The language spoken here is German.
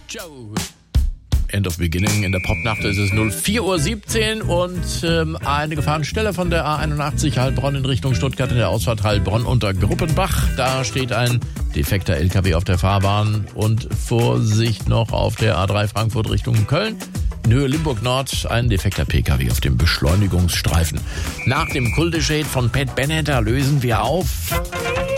Joe. End of Beginning. In der Popnacht ist es 04:17 Uhr und eine Gefahrenstelle von der A81 Heilbronn in Richtung Stuttgart in der Ausfahrt Heilbronn unter Gruppenbach. Da steht ein defekter LKW auf der Fahrbahn und Vorsicht noch auf der A3 Frankfurt Richtung Köln. In Höhe Limburg Nord ein defekter PKW auf dem Beschleunigungsstreifen. Nach dem Kulteshade von Pat Bennett lösen wir auf.